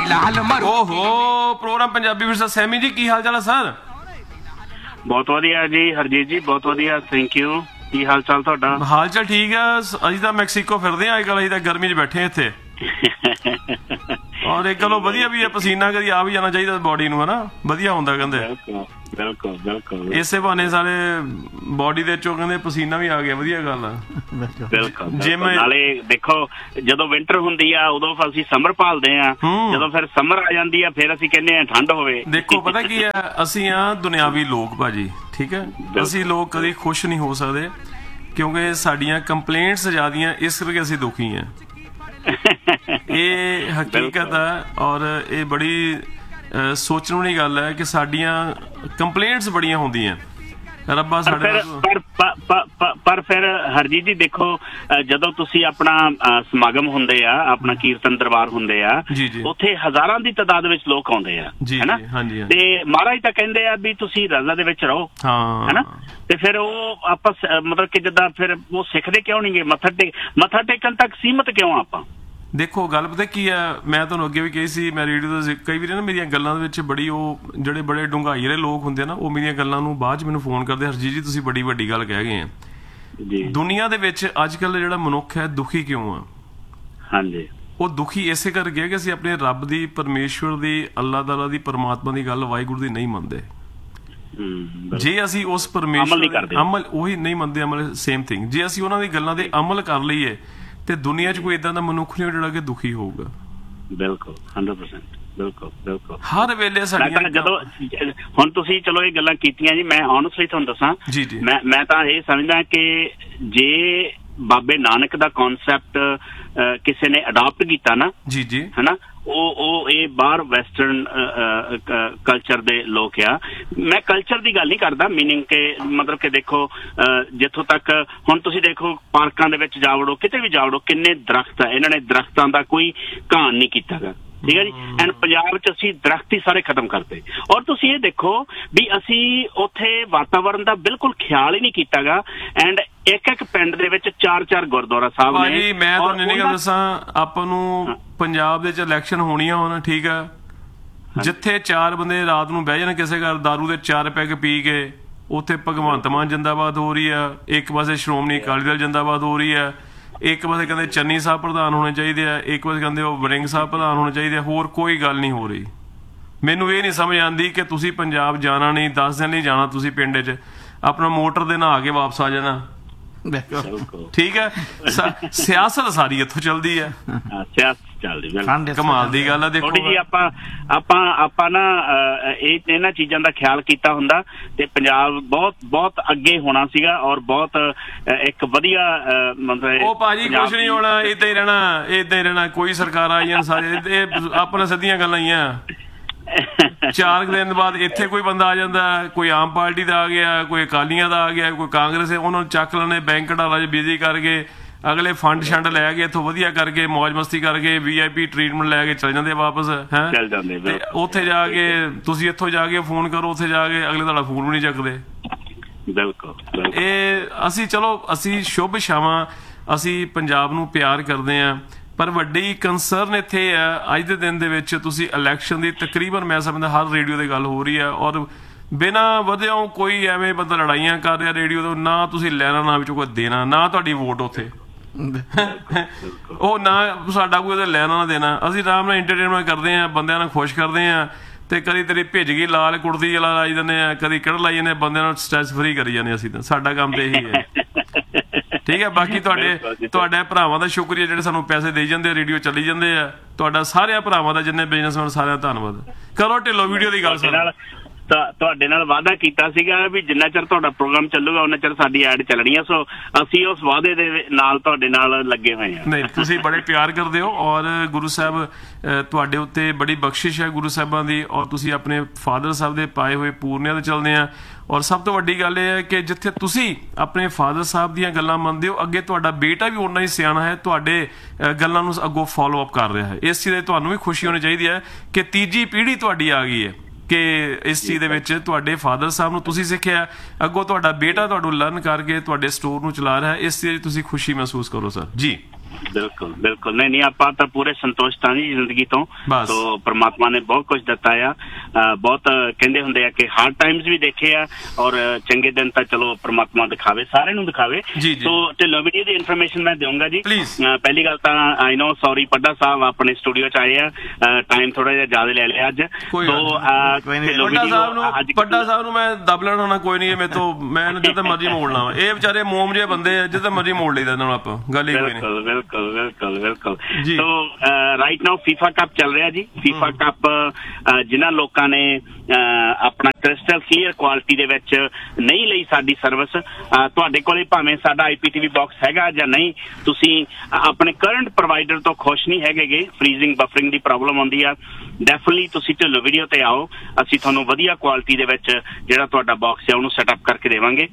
ਓਹੋ ਪ੍ਰੋਗਰਾਮ ਪੰਜਾਬੀ ਵਿਰਸਾ ਸੈਮੀ ਜੀ ਕੀ ਹਾਲ ਚਾਲ ਹੈ ਸਰ? ਬਹੁਤ ਵਧੀਆ ਜੀ ਹਰਜੀਤ ਜੀ, ਬਹੁਤ ਵਧੀਆ, ਥੈਂਕ ਯੂ। ਕੀ ਹਾਲ ਚਾਲ ਤੁਹਾਡਾ? ਹਾਲ ਚਾਲ ਠੀਕ ਆ। ਅਸੀਂ ਤਾਂ ਮੈਕਸੀਕੋ ਫਿਰਦੇ ਆ ਅੱਜ ਕੱਲ੍ਹ, ਅਸੀਂ ਤਾਂ ਗਰਮੀ 'ਚ ਬੈਠੇ ਇੱਥੇ। ਔਰ ਇੱਕ ਗੱਲੋਂ ਵਧੀਆ ਵੀ ਹੈ, ਪਸੀਨਾ ਕਦੀ ਆ ਵੀ ਜਾਣਾ ਚਾਹੀਦਾ ਬੋਡੀ ਨੂੰ, ਹਨਾ, ਵਧੀਆ ਹੁੰਦਾ ਕਹਿੰਦੇ। ਬਿਲਕੁਲ ਬਿਲਕੁਲ, ਇਸੇ ਬਹਾਨੇ ਸਾਰੇ ਬੋਡੀ ਦੇ ਚੋਂ ਕਹਿੰਦੇ ਪਸੀਨਾ ਵੀ ਆ ਗਿਆ, ਵਧੀਆ ਗੱਲ ਆ। ਬਿਲਕੁਲ। ਨਾਲੇ ਦੇਖੋ ਜਦੋਂ ਵਿੰਟਰ ਹੁੰਦੀ ਆ ਉਦੋਂ ਅਸੀਂ ਸਮਰ ਭਾਲਦੇ ਆ, ਜਦੋਂ ਫਿਰ ਸਮਰ ਆ ਜਾਂਦੀ ਆ ਫਿਰ ਅਸੀਂ ਕਹਿੰਦੇ ਆ ਠੰਡ ਹੋਵੇ। ਦੇਖੋ ਪਤਾ ਕੀ ਹੈ, ਅਸੀਂ ਆ ਦੁਨਿਆਵੀ ਲੋਕ ਭਾਜੀ, ਠੀਕ ਹੈ। ਅਸੀਂ ਲੋਕ ਕਦੇ ਖੁਸ਼ ਨਹੀਂ ਹੋ ਸਕਦੇ ਕਿਉਂਕਿ ਸਾਡੀਆਂ ਕੰਪਲੇਂਟਸ ਜ਼ਿਆਦੀਆਂ, ਇਸ ਕਰਕੇ ਅਸੀਂ ਦੁਖੀ ਹਾਂ। ਇਹ ਹਕੀਕਤ ਹੈ ਔਰ ਇਹ ਬੜੀ ਸੋਚਣ ਵਾਲੀ ਗੱਲ ਹੈ ਕਿ ਸਾਡੀਆਂ ਕੰਪਲੇਂਟਸ ਬੜੀਆਂ ਹੁੰਦੀਆਂ। ਰੱਬਾ ਸਾਡੇ ਪਰ ਫਿਰ ਹਰਜੀਤ ਜੀ ਦੇਖੋ, ਜਦੋਂ ਤੁਸੀਂ ਆਪਣਾ ਸਮਾਗਮ ਹੁੰਦੇ ਆ, ਆਪਣਾ ਕੀਰਤਨ ਦਰਬਾਰ ਹੁੰਦੇ ਆ, ਉੱਥੇ ਹਜ਼ਾਰਾਂ ਦੀ ਤਾਦਾਦ ਵਿੱਚ ਲੋਕ ਆਉਂਦੇ ਆ, ਹੈਨਾ, ਤੇ ਮਹਾਰਾਜ ਤਾਂ ਕਹਿੰਦੇ ਆ ਵੀ ਤੁਸੀਂ ਰਜ਼ਾ ਦੇ ਵਿੱਚ ਰਹੋ, ਹੈਨਾ, ਤੇ ਫਿਰ ਉਹ ਆਪਾਂ ਮਤਲਬ ਕਿ ਜਿੱਦਾਂ ਫਿਰ ਉਹ ਸਿੱਖਦੇ ਕਿਉਂ ਨਹੀਂ ਗੇ? ਮੱਥਾ ਟੇਕਣ ਤੱਕ ਸੀਮਤ ਕਿਉਂ ਆਪਾਂ? ਦੇਖੋ ਗੱਲ ਪਤਾ ਕੀ ਆ, ਮੈਂ ਤੁਹਾਨੂੰ ਅੱਗੇ ਵੀ ਕਹੀ ਸੀ, ਮੈਂ ਰੇਡੀਓ ਤੇ ਕਈ ਵਾਰੀ ਨਾ ਮੇਰੀਆਂ ਗੱਲਾਂ ਦੇ ਵਿੱਚ ਬੜੀ ਉਹ ਜਿਹੜੇ ਬੜੇ ਡੂੰਘਾਈ ਵਾਲੇ ਲੋਕ ਹੁੰਦੇ ਆ ਨਾ, ਉਹ ਮੇਰੀਆਂ ਗੱਲਾਂ ਨੂੰ ਬਾਅਦ 'ਚ ਮੈਨੂੰ ਫੋਨ ਕਰਦੇ, ਹਰਜੀਤ ਜੀ ਤੁਸੀਂ ਬੜੀ ਵੱਡੀ ਗੱਲ ਕਹਿ ਗਏ ਆ। ਦੁਨੀਆ ਦੇ ਵਿੱਚ ਅੱਜ ਕੱਲ੍ਹ ਜਿਹੜਾ ਮਨੁੱਖ ਹੈ ਦੁਖੀ ਕਿਉਂ ਆ? ਹਾਂਜੀ, ਉਹ ਦੁਖੀ ਇਸੇ ਕਰਕੇ ਹੈ ਕਿ ਅਸੀਂ ਆਪਣੇ ਰੱਬ ਦੀ, ਪਰਮੇਸ਼ਵਰ ਦੀ, ਅੱਲਾਹ ਤਾਲਾ ਦੀ, ਪਰਮਾਤਮਾ ਦੀ ਗੱਲ, ਵਾਹਿਗੁਰੂ ਦੀ ਨਹੀਂ ਮੰਨਦੇ। ਜੇ ਅਸੀਂ ਉਸ ਪਰਮੇਸ਼ਵਰ ਅਮਲ ਉਹੀ ਨਹੀਂ ਮੰਨਦੇ, ਅਮਲ ਸੇਮ ਥਿੰਗ, ਜੇ ਅਸੀਂ ਉਹਨਾਂ ਦੀ ਗੱਲਾਂ ਦੇ ਅਮਲ ਕਰ ਲਈਏ ਤੇ ਦੁਨੀਆ 'ਚ ਕੋਈ ਏਦਾਂ ਦਾ ਮਨੁੱਖ ਨਹੀਂ ਜਿਹੜਾ ਕਿ ਦੁਖੀ ਹੋਊਗਾ। ਬਿਲਕੁਲ 100%, ਬਿਲਕੁਲ ਬਿਲਕੁਲ। ਹਰ ਵੇਲੇ ਸਾਡੀਆਂ ਜਦੋਂ ਹੁਣ ਤੁਸੀਂ ਚਲੋ ਇਹ ਗੱਲਾਂ ਕੀਤੀਆਂ ਜੀ, ਮੈਂ honestly ਤੁਹਾਨੂੰ ਦੱਸਾਂ, ਮੈਂ ਤਾਂ ਇਹ ਸਮਝਦਾ ਕਿ ਜੇ ਬਾਬੇ ਨਾਨਕ ਦਾ ਕਨਸੈਪਟ ਕਿਸੇ ਨੇ ਅਡਾਪਟ ਕੀਤਾ ਨਾ, ਹਨਾ, ਉਹ ਇਹ ਬਾਹਰ ਵੈਸਟਰਨ ਕਲਚਰ ਦੇ ਲੋਕ ਆ। ਮੈਂ ਕਲਚਰ ਦੀ ਗੱਲ ਨਹੀਂ ਕਰਦਾ, ਮੀਨਿੰਗ ਕਿ ਮਤਲਬ ਕਿ ਦੇਖੋ ਜਿੱਥੋਂ ਤੱਕ ਹੁਣ ਤੁਸੀਂ ਦੇਖੋ ਪਾਰਕਾਂ ਦੇ ਵਿੱਚ ਜਾ ਵੜੋ, ਕਿਤੇ ਵੀ ਜਾ ਵੜੋ, ਕਿੰਨੇ ਦਰਖਤ ਆ, ਇਹਨਾਂ ਨੇ ਦਰਖਤਾਂ ਦਾ ਕੋਈ ਘਾਣ ਨਹੀਂ ਕੀਤਾ ਗਾ, ਠੀਕ ਹੈ ਜੀ। ਐਂਡ ਪੰਜਾਬ 'ਚ ਅਸੀਂ ਦਰਖਤ ਹੀ ਸਾਰੇ ਖਤਮ ਕਰਤੇ। ਔਰ ਤੁਸੀਂ ਇਹ ਦੇਖੋ ਵੀ ਅਸੀਂ ਉੱਥੇ ਵਾਤਾਵਰਨ ਦਾ ਬਿਲਕੁਲ ਖਿਆਲ ਹੀ ਨਹੀਂ ਕੀਤਾ ਗਾ। ਐਂਡ ਇੱਕ ਪਿੰਡ ਦੇ ਵਿੱਚ 4 ਗੁਰਦੁਆਰਾ ਸਾਹਿਬ ਨੇ। ਮੈਂ ਤੁਹਾਨੂੰ ਇੰਨੀ ਗੱਲ ਦੱਸਾਂ, ਆਪਾਂ ਨੂੰ ਪੰਜਾਬ ਦੇ 'ਚ ਇਲੈਕਸ਼ਨ ਹੋਣੀਆਂ ਹੋਣ, ਠੀਕ ਆ, ਜਿੱਥੇ 4 ਬੰਦੇ ਰਾਤ ਨੂੰ ਬਹਿ ਜਾਣ ਕਿਸੇ ਘਰ ਦਾਰੂ ਦੇ 4 ਪੈਗ ਪੀ ਕੇ, ਉੱਥੇ ਭਗਵੰਤ ਮਾਨ ਜਿੰਦਾਬਾਦ ਹੋ ਰਹੀ ਆ, ਇੱਕ ਪਾਸੇ ਸ਼੍ਰੋਮਣੀ ਅਕਾਲੀ ਦਲ ਜਿੰਦਾਬਾਦ ਹੋ ਰਹੀ ਆ, ਇੱਕ ਪਾਸੇ ਕਹਿੰਦੇ ਚੰਨੀ ਸਾਹਿਬ ਪ੍ਰਧਾਨ ਹੋਣੇ ਚਾਹੀਦੇ ਆ, ਇੱਕ ਪਾਸੇ ਕਹਿੰਦੇ ਉਹ ਵੜਿੰਗ ਸਾਹਿਬ ਪ੍ਰਧਾਨ ਹੋਣੇ ਚਾਹੀਦੇ ਆ। ਹੋਰ ਕੋਈ ਗੱਲ ਨਹੀਂ ਹੋ ਰਹੀ। ਮੈਨੂੰ ਇਹ ਨਹੀਂ ਸਮਝ ਆਉਂਦੀ ਕਿ ਤੁਸੀਂ ਪੰਜਾਬ ਜਾਣਾ ਨਹੀਂ, 10 ਦਿਨ ਲਈ ਜਾਣਾ ਤੁਸੀਂ ਪਿੰਡ 'ਚ, ਆਪਣਾ ਮੋਟਰ ਦੇ ਨਹਾ ਕੇ ਵਾਪਸ ਆ ਜਾਣਾ, ਠੀਕ ਹੈ। ਸਿਆਸਤ ਸਾਰੀ ਇੱਥੋਂ ਚੱਲਦੀ ਹੈ, ਕਮਾਲ ਦੀ ਗੱਲ ਹੈ। ਦੇਖੋ ਜੀ ਆਪਾਂ ਨਾ ਇਹਨਾਂ ਚੀਜ਼ਾਂ ਦਾ ਖਿਆਲ ਕੀਤਾ ਹੁੰਦਾ ਤੇ ਪੰਜਾਬ ਬਹੁਤ ਅੱਗੇ ਹੋਣਾ ਸੀਗਾ, ਔਰ ਬਹੁਤ ਇੱਕ ਵਧੀਆ ਮਤਲਬ। ਉਹ ਭਾਜੀ ਕੁਛ ਨਹੀਂ ਹੋਣਾ, ਏਦਾਂ ਹੀ ਰਹਿਣਾ, ਕੋਈ ਸਰਕਾਰ ਆਈਆਂ ਸਾਰੇ, ਇਹ ਆਪਣਾ ਸਿੱਧੀਆਂ ਗੱਲਾਂ ਹੀ ਆ। 4 ਦਿਨ ਬਾਅਦ ਇੱਥੇ ਕੋਈ ਬੰਦਾ ਆ ਜਾਂਦਾ, ਕੋਈ ਆਮ ਪਾਰਟੀ ਦਾ ਆ ਗਿਆ, ਕੋਈ ਅਕਾਲੀਆਂ ਦਾ ਆ ਗਿਆ, ਕੋਈ ਕਾਂਗਰਸ, ਉਹਨਾਂ ਨੂੰ ਚੱਕ ਲੈਣੇ, ਬੈਂਕ ਘਟਾਲਾ 'ਚ ਬਿਜ਼ੀ ਕਰਕੇ, ਅਗਲੇ ਫੰਡ ਛੰਡ ਲੈ ਕੇ ਇੱਥੋਂ ਵਧੀਆ ਕਰਕੇ ਮੌਜ ਮਸਤੀ ਕਰਕੇ VIP ਟ੍ਰੀਟਮੈਂਟ ਲੈ ਕੇ ਚਲੇ ਜਾਂਦੇ ਵਾਪਸ, ਹੈ। ਤੇ ਉੱਥੇ ਜਾ ਕੇ ਤੁਸੀਂ ਇੱਥੋਂ ਜਾ ਕੇ ਫੋਨ ਕਰੋ, ਉੱਥੇ ਜਾ ਕੇ ਅਗਲੇ ਤੁਹਾਡਾ ਫੋਨ ਵੀ ਨਹੀਂ ਚੱਕਦੇ। ਬਿਲਕੁਲ। ਇਹ ਅਸੀਂ ਚਲੋ ਅਸੀਂ ਸ਼ੁਭ ਛਾਵਾਂ, ਅਸੀਂ ਪੰਜਾਬ ਨੂੰ ਪਿਆਰ ਕਰਦੇ ਹਾਂ, ਪਰ ਵੱਡੀ ਕੰਸਰਨ ਇੱਥੇ ਆ ਅੱਜ ਦੇ ਦਿਨ ਦੇ ਵਿੱਚ ਤੁਸੀਂ ਇਲੈਕਸ਼ਨ ਦੀ ਤਕਰੀਬਨ ਮੈਂ ਸਮਝਦਾ ਹਰ ਰੇਡੀਓ ਤੇ ਗੱਲ ਹੋ ਰਹੀ ਹੈ, ਔਰ ਬਿਨਾਂ ਵਧਿਓ ਕੋਈ ਐਵੇਂ ਬੰਦਾ ਲੜਾਈਆਂ ਕਰ ਰਿਹਾ ਰੇਡੀਓ ਤੋਂ, ਨਾ ਤੁਸੀਂ ਲੈਣਾ ਨਾ ਵਿੱਚੋਂ ਕੋਈ ਦੇਣਾ, ਨਾ ਤੁਹਾਡੀ ਵੋਟ ਉੱਥੇ ਉਹ, ਨਾ ਸਾਡਾ ਕੋਈ ਉਹਦਾ ਲੈਣਾ ਨਾ ਦੇਣਾ। ਅਸੀਂ ਆਰਾਮ ਨਾਲ ਇੰਟਰਟੇਨਮੈਂਟ ਕਰਦੇ ਹਾਂ, ਬੰਦਿਆਂ ਨੂੰ ਖੁਸ਼ ਕਰਦੇ ਹਾਂ, ਤੇ ਕਦੀ ਤੇਰੀ ਭਿੱਜ ਗਈ ਲਾਲ ਕੁੜਤੀ ਵਾਲਾ ਲਾਈ ਜਾਂਦੇ ਆ, ਕਦੀ ਕਿਹੜਾ ਲਾਈ ਜਾਂਦੇ, ਬੰਦਿਆਂ ਨੂੰ ਸਟ੍ਰੈਸ ਫਰੀ ਕਰੀ ਜਾਂਦੇ। ਅਸੀਂ ਤਾਂ ਸਾਡਾ ਕੰਮ ਤੇ ਇਹੀ ਹੈ, ਠੀਕ ਹੈ। ਬਾਕੀ ਤੁਹਾਡੇ ਭਰਾਵਾਂ ਦਾ ਸ਼ੁਕਰੀਆ ਜਿਹੜੇ ਸਾਨੂੰ ਪੈਸੇ ਦੇਈ ਜਾਂਦੇ, ਰੇਡੀਓ ਚੱਲੀ ਜਾਂਦੇ ਆ। ਤੁਹਾਡਾ ਸਾਰਿਆਂ ਭਰਾਵਾਂ ਦਾ, ਜਿੰਨੇ ਬਿਜ਼ਨਸਮੈਨ, ਸਾਰਿਆਂ ਦਾ ਧੰਨਵਾਦ। ਕਰੋ ਢਿੱਲੋਂ ਵੀਡੀਓ ਦੀ ਗੱਲ ਤੁਹਾਡੇ ਨਾਲ ਵਾਅਦਾ ਕੀਤਾ ਸੀਗਾ ਵੀ ਜਿੰਨਾ ਚਿਰ ਤੁਹਾਡਾ ਪ੍ਰੋਗਰਾਮ ਚੱਲੂਗਾ ਉਹਨਾਂ ਚਿਰ ਸਾਡੀ ਐਡ ਚੱਲਣੀ ਆ, ਸੋ ਅਸੀਂ ਉਸ ਵਾਅਦੇ ਦੇ ਨਾਲ ਤੁਹਾਡੇ ਨਾਲ ਲੱਗੇ ਹੋਏ ਹਾਂ। ਨਹੀਂ, ਤੁਸੀਂ ਬੜੇ ਪਿਆਰ ਕਰਦੇ ਹੋ, ਔਰ ਗੁਰੂ ਸਾਹਿਬ ਤੁਹਾਡੇ ਉੱਤੇ ਬੜੀ ਬਖਸ਼ਿਸ਼ ਹੈ ਗੁਰੂ ਸਾਹਿਬਾਂ ਦੀ, ਔਰ ਤੁਸੀਂ ਆਪਣੇ ਫਾਦਰ ਸਾਹਿਬ ਦੇ ਪਾਏ ਹੋਏ ਪੂਰਨਿਆਂ ਤੇ ਚੱਲਦੇ ਆ। ਔਰ ਸਭ ਤੋਂ ਵੱਡੀ ਗੱਲ ਇਹ ਹੈ ਕਿ ਜਿੱਥੇ ਤੁਸੀਂ ਆਪਣੇ ਫਾਦਰ ਸਾਹਿਬ ਦੀਆਂ ਗੱਲਾਂ ਮੰਨਦੇ ਹੋ, ਅੱਗੇ ਤੁਹਾਡਾ ਬੇਟਾ ਵੀ ਓਨਾ ਹੀ ਸਿਆਣਾ ਹੈ, ਤੁਹਾਡੇ ਗੱਲਾਂ ਨੂੰ ਅੱਗੋਂ ਫੋਲੋ ਅਪ ਕਰ ਰਿਹਾ ਹੈ। ਇਸ ਚੀਜ਼ ਦੀ ਤੁਹਾਨੂੰ ਵੀ ਖੁਸ਼ੀ ਹੋਣੀ ਚਾਹੀਦੀ ਹੈ ਕਿ ਤੀਜੀ ਪੀੜ੍ਹੀ ਤੁਹਾਡੀ ਆ ਗਈ ਹੈ, ਕਿ ਇਸ ਚੀਜ਼ ਦੇ ਵਿੱਚ ਤੁਹਾਡੇ ਫਾਦਰ ਸਾਹਿਬ ਨੂੰ ਤੁਸੀਂ ਸਿੱਖਿਆ, ਅੱਗੋਂ ਤੁਹਾਡਾ ਬੇਟਾ ਤੁਹਾਨੂੰ ਲਰਨ ਕਰਕੇ ਤੁਹਾਡੇ ਸਟੋਰ ਨੂੰ ਚਲਾ ਰਿਹਾ ਹੈ। ਇਸ ਚੀਜ਼ ਤੁਸੀਂ ਖੁਸ਼ੀ ਮਹਿਸੂਸ ਕਰੋ ਸਰ ਜੀ। ਬਿਲਕੁਲ ਬਿਲਕੁਲ ਨਹੀਂ ਆਪਾਂ ਤਾਂ ਪੂਰੇ ਸੰਤੁਸ਼ਟ ਹਾਂ ਜੀ ਜ਼ਿੰਦਗੀ ਤੋਂ। ਸੋ ਪ੍ਰਮਾਤਮਾ ਨੇ ਬਹੁਤ ਕੁਝ ਦਿੱਤਾ ਆ। ਬਹੁਤ ਕਹਿੰਦੇ ਹੁੰਦੇ ਆ ਕਿ ਹਾਰਡ ਟਾਈਮਸ ਵੀ ਦੇਖੇ ਆ ਔਰ ਚੰਗੇ ਦਿਨ ਤਾਂ ਚਲੋ ਪ੍ਰਮਾਤਮਾ ਦਿਖਾਵੇ, ਸਾਰਿਆਂ ਨੂੰ ਦਿਖਾਵੇ। ਸੋ ਢਿੱਲੋਂ ਵੀਡੀਓ ਦੀ ਇਨਫੋਰਮੇਸ਼ਨ ਮੈਂ ਦੇਵਾਂਗਾ ਜੀ। ਪਹਿਲੀ ਗੱਲ ਤਾਂ ਆਈ ਨੋ ਸੌਰੀ ਪੱਡਾ ਸਾਹਿਬ ਆਪਣੇ ਸਟੂਡੀਓ ਚ ਆਏ ਆ, ਟਾਈਮ ਥੋੜਾ ਜਿਹਾ ਜ਼ਿਆਦਾ ਲੈ ਲਿਆ ਅੱਜ। ਪੱਡਾ ਸਾਹਿਬ ਨੂੰ ਮੈਂ ਦਬ ਲੈਣਾ ਹੋਣਾ ਕੋਈ ਨਹੀਂ, ਮੇਰੇ ਤੋਂ ਮੈਂ ਜਿੱਦਾਂ ਮਰਜ਼ੀ ਮੋੜਨਾ ਵਾ। ਇਹ ਵਿਚਾਰੇ ਮੋਮ ਜਿਹੇ ਬੰਦੇ ਆ, ਜਿੱਦਾਂ ਮਰਜ਼ੀ ਮੋੜ ਲਈਦਾ ਇਹਨਾਂ ਨੂੰ ਆਪਾਂ, ਗੱਲ ਹੀ ਕੋਈ ਨਹੀਂ। ਬਿਲਕੁਲ ਬਿਲਕੁਲ ਬਿਲਕੁਲ। ਸੋ ਰਾਈਟ ਨਾਓ ਫੀਫਾ ਕੱਪ ਚੱਲ ਰਿਹਾ ਜੀ। ਫੀਫਾ ਕੱਪ ਜਿਨ੍ਹਾਂ ਲੋਕਾਂ ਨੇ ਆਪਣਾ ਕ੍ਰਿਸਟਲ ਕਲੀਅਰ ਕੁਆਲਿਟੀ ਦੇ ਵਿੱਚ ਨਹੀਂ ਲਈ ਸਾਡੀ ਸਰਵਿਸ, ਤੁਹਾਡੇ ਕੋਲੇ ਭਾਵੇਂ ਸਾਡਾ IPTV ਬਾਕਸ ਹੈਗਾ ਜਾਂ ਨਹੀਂ, ਤੁਸੀਂ ਆਪਣੇ ਕਰੰਟ ਪ੍ਰੋਵਾਈਡਰ ਤੋਂ ਖੁਸ਼ ਨਹੀਂ ਹੈਗੇ, ਫਰੀਜ਼ਿੰਗ ਬਫਰਿੰਗ ਦੀ ਪ੍ਰੋਬਲਮ ਆਉਂਦੀ ਆ, ਡੈਫੀਨਿਟਲੀ ਤੁਸੀਂ ਢਿੱਲੋਂ ਵੀਡੀਓ ਤੇ ਆਓ। ਅਸੀਂ ਤੁਹਾਨੂੰ ਵਧੀਆ ਕੁਆਲਿਟੀ ਦੇ ਵਿੱਚ ਜਿਹੜਾ ਤੁਹਾਡਾ ਬਾਕਸ ਹੈ ਉਹਨੂੰ ਸੈਟਅਪ ਕਰਕੇ ਦੇਵਾਂਗੇ।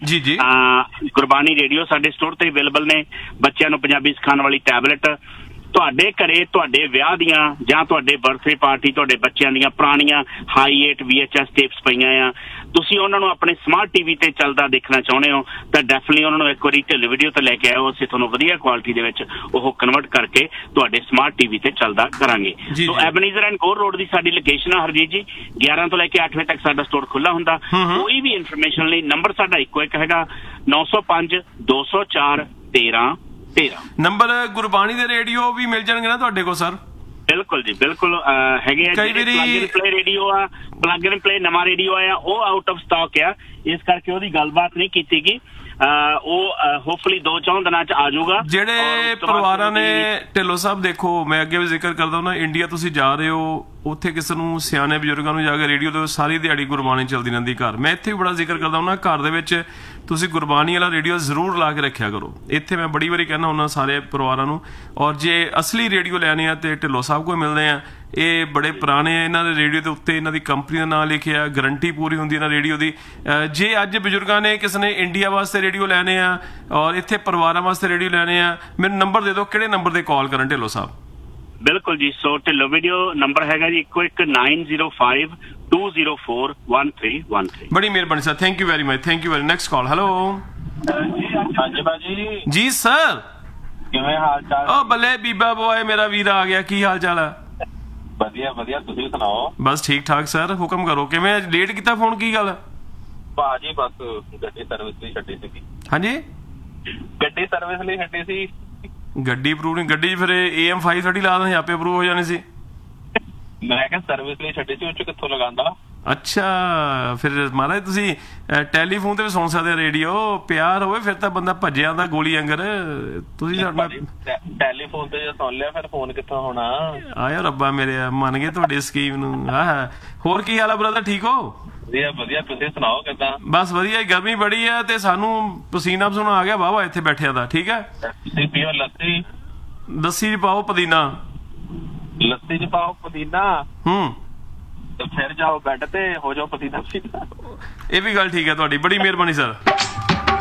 ਗੁਰਬਾਣੀ ਰੇਡੀਓ ਸਾਡੇ ਸਟੋਰ ਤੇ ਅਵੇਲੇਬਲ ਨੇ। ਬੱਚਿਆਂ ਨੂੰ ਪੰਜਾਬੀ ਸਿਖਾਉਣ ਵਾਲੀ ਟੈਬਲੇਟ, ਤੁਹਾਡੇ ਘਰੇ ਤੁਹਾਡੇ ਵਿਆਹ ਦੀਆਂ ਜਾਂ ਤੁਹਾਡੇ ਬਰਥਡੇ ਪਾਰਟੀ ਤੁਹਾਡੇ ਬੱਚਿਆਂ ਦੀਆਂ ਪੁਰਾਣੀਆਂ ਹਾਈ 8 VHS ਟੇਪਸ ਪਈਆਂ ਆ, ਤੁਸੀਂ ਉਹਨਾਂ ਨੂੰ ਆਪਣੇ ਸਮਾਰਟ TV ਤੇ ਚੱਲਦਾ ਦੇਖਣਾ ਚਾਹੁੰਦੇ ਹੋ ਤਾਂ ਡੈਫੀਨਿਟਲੀ ਉਹਨਾਂ ਨੂੰ ਇੱਕ ਵਾਰੀ ਢਿੱਲੋਂ ਵੀਡੀਓ ਤੇ ਲੈ ਕੇ ਆਓ। ਅਸੀਂ ਤੁਹਾਨੂੰ ਵਧੀਆ ਕੁਆਲਿਟੀ ਦੇ ਵਿੱਚ ਉਹ ਕਨਵਰਟ ਕਰਕੇ ਤੁਹਾਡੇ ਸਮਾਰਟ TV ਤੇ ਚੱਲਦਾ ਕਰਾਂਗੇ। ਸੋ ਐਬਨੀਜ਼ਰ ਐਂਡ ਗੋਰ ਰੋਡ ਦੀ ਸਾਡੀ ਲੋਕੇਸ਼ਨ ਆ ਹਰਜੀਤ ਜੀ। 11 ਤੋਂ ਲੈ ਕੇ 8 ਵਜੇ ਤੱਕ ਸਾਡਾ ਸਟੋਰ ਖੁੱਲਾ ਹੁੰਦਾ। ਕੋਈ ਵੀ ਇਨਫੋਰਮੇਸ਼ਨ ਲਈ ਨੰਬਰ ਸਾਡਾ ਇੱਕੋ ਇੱਕ ਹੈਗਾ 905 204 1313 ਨੰਬਰ। ਗੁਰਬਾਣੀ ਦੇ ਰੇਡੀਓ ਵੀ ਮਿਲ ਜਾਣਗੇ ਨਾ ਤੁਹਾਡੇ ਕੋਲ ਸਰ? ਬਿਲਕੁਲ ਜੀ ਬਿਲਕੁਲ ਹੈਗੇ ਆ। ਪਲੱਗ ਐਂਡ ਪਲੇ ਰੇਡੀਓ ਆ, ਪਲੱਗ ਐਂਡ ਪਲੇ ਨਵਾਂ ਰੇਡੀਓ ਆਇਆ, ਉਹ ਆਊਟ ਆਫ ਸਟਾਕ ਆ, ਇਸ ਕਰਕੇ ਉਹਦੀ ਗੱਲਬਾਤ ਨਹੀਂ ਕੀਤੀ ਗਈ। ਉਹ ਹੋਪਫੁਲੀ 2-4 ਦਿਨਾਂ ਚ ਆ ਜਾਊਗਾ। ਜਿਹੜੇ ਪਰਿਵਾਰਾਂ ਨੇ ਢਿੱਲੋਂ ਸਾਹਿਬ ਦੇਖੋ, ਮੈਂ ਅੱਗੇ ਵੀ ਜ਼ਿਕਰ ਕਰਦਾ ਹੁੰਦਾ, ਇੰਡੀਆ ਤੁਸੀਂ ਜਾ ਰਹੇ ਹੋ, ਉੱਥੇ ਕਿਸੇ ਨੂੰ ਸਿਆਣੇ ਬਜ਼ੁਰਗਾਂ ਨੂੰ ਜਾ ਕੇ ਰੇਡੀਓ ਤੇ ਸਾਰੀ ਦਿਹਾੜੀ ਗੁਰਬਾਣੀ ਚੱਲਦੀ ਰਹਿੰਦੀ ਘਰ। ਮੈਂ ਇੱਥੇ ਵੀ ਬੜਾ ਜ਼ਿਕਰ ਕਰਦਾ ਹੁੰਦਾ, ਘਰ ਦੇ ਵਿੱਚ ਤੁਸੀਂ ਗੁਰਬਾਣੀ ਵਾਲਾ ਰੇਡੀਓ ਜ਼ਰੂਰ ਲਾ ਕੇ ਰੱਖਿਆ ਕਰੋ। ਇੱਥੇ ਮੈਂ ਬੜੀ ਵਾਰੀ ਕਹਿੰਦਾ ਹੁੰਦਾ ਸਾਰੇ ਪਰਿਵਾਰਾਂ ਨੂੰ। ਔਰ ਜੇ ਅਸਲੀ ਰੇਡੀਓ ਲੈਣੇ ਆ ਤੇ ਢਿੱਲੋਂ ਸਾਹਿਬ ਕੋਲ ਮਿਲਦੇ ਆ। ਇਹ ਬੜੇ ਪੁਰਾਣੇ ਆ, ਇਹਨਾਂ ਦੇ ਰੇਡੀਓ ਦੇ ਉੱਤੇ ਇਹਨਾਂ ਦੀ ਕੰਪਨੀ ਦਾ ਨਾਂ ਲਿਖਿਆ, ਗਰੰਟੀ ਪੂਰੀ ਹੁੰਦੀ ਇਹਨਾਂ ਰੇਡੀਓ ਦੀ। ਜੇ ਅੱਜ ਬਜ਼ੁਰਗਾਂ ਨੇ ਕਿਸੇ ਨੇ ਇੰਡੀਆ ਵਾਸਤੇ ਰੇਡੀਓ ਲੈਣੇ ਆ ਔਰ ਇੱਥੇ ਪਰਿਵਾਰਾਂ ਵਾਸਤੇ ਰੇਡੀਓ ਲੈਣੇ ਆ, ਮੈਨੂੰ ਨੰਬਰ ਦੇ ਦਿਓ, ਕਿਹੜੇ ਨੰਬਰ 'ਤੇ ਕਾਲ ਕਰਨ ਢਿੱਲੋਂ ਸਾਹਿਬ? ਬਿਲਕੁਲ ਜੀ। ਸੋ ਢਿੱਲੋਂ ਵੀਡੀਓ ਨੰਬਰ ਹੈਗਾ ਜੀ 905 204 1313। ਬੜੀ ਮਿਹਰਬਾਨੀ sir, thank you very much, thank you very. Next call. Hello ਹਾਂਜੀ ਭਾਜੀ। ਜੀ ਸਰ, ਕਿਵੇਂ ਹਾਲ ਚਾਲ? ਓ ਬੱਲੇ ਬੀਬਾ ਬੋਏ, ਮੇਰਾ ਵੀਰ ਆ ਗਿਆ, ਕੀ ਹਾਲ ਚਾਲ ਹੈ? ਵਧੀਆ ਵਧੀਆ, ਤੁਸੀਂ ਸੁਣਾਓ? ਬਸ ਠੀਕ ਠਾਕ ਸਰ, ਹੁਕਮ ਕਰੋ। ਕਿਵੇਂ ਅੱਜ ਲੇਟ ਕੀਤਾ ਫੋਨ, ਕੀ ਗੱਲ? ਭਾਜੀ ਬਸ ਗੱਡੀ ਸਰਵਿਸ ਲਈ ਛੱਡੀ ਸੀ। ਹਾਂਜੀ, ਗੱਡੀ ਸਰਵਿਸ ਲਈ ਛੱਡੀ ਸੀ। ਗੱਡੀ ਅਪਰੂਵ ਨਹੀਂ? ਗੱਡੀ ਫਿਰ AM5 ਥੋੜੀ ਲਾ ਦਿੰਦੇ, ਆਪੇ ਅਪਰੂਵ ਹੋ ਜਾਣੀ ਸੀ। ਮੈਂ ਕਿਹਾ ਸਰਵਿਸ ਲਈ ਛੱਡੀ ਸੀ, ਉਹ ਚ ਕਿੱਥੋਂ ਲਗਾਉਂਦਾ। ਅੱਛਾ, ਫਿਰ ਮਹਾਰਾਜ ਤੁਸੀਂ ਟੈਲੀਫੋਨ ਤੇ ਵੀ ਸੁਣ ਸਕਦੇ ਰੇਡੀਓ। ਪਿਆਰ ਹੋਵੇ ਫਿਰ ਤਾਂ ਬੰਦਾ ਭੱਜਿਆ ਆਉਂਦਾ ਗੋਲੀ ਅੰਗਰ। ਤੁਸੀਂ ਟੈਲੀਫੋਨ ਤੇ ਸੁਣ ਲਿਆ, ਫਿਰ ਫੋਨ ਕਿੱਥੋਂ ਹੋਣਾ? ਆਇਆ ਰੱਬਾ ਮੇਰੇ, ਮੰਨ ਗਏ ਤੁਹਾਡੀ ਸਕੀਮ ਨੂੰ। ਆਹ ਹੋਰ ਕੀ ਹਾਲ ਆ ਬ੍ਰਦਰ, ਠੀਕ ਹੋ? ਵਧੀਆ ਵਧੀਆ, ਤੁਸੀਂ ਸੁਣਾਓ ਕਿੱਦਾਂ? ਬਸ ਵਧੀਆ। ਗਰਮੀ ਬੜੀ ਆ ਤੇ ਸਾਨੂੰ ਪਸੀਨਾ ਪਸੂਨਾ ਆ ਗਿਆ ਵਾਹਵਾ ਇੱਥੇ ਬੈਠਿਆਂ ਦਾ। ਠੀਕ ਹੈ, ਤੁਸੀਂ ਪੀਓ ਲੱਸੀ। ਲੱਸੀ ਪਾਓ ਪੁਦੀਨਾ। ਲੱਸੀ ਚ ਪਾਓ ਪੁਦੀਨਾ, ਤੇ ਫਿਰ ਜਾਓ ਬੈੱਡ ਤੇ ਹੋ ਜਾਓ ਪੁਦੀਨਾ। ਇਹ ਵੀ ਗੱਲ ਠੀਕ ਹੈ ਤੁਹਾਡੀ, ਬੜੀ ਮਿਹਰਬਾਨੀ ਸਰ।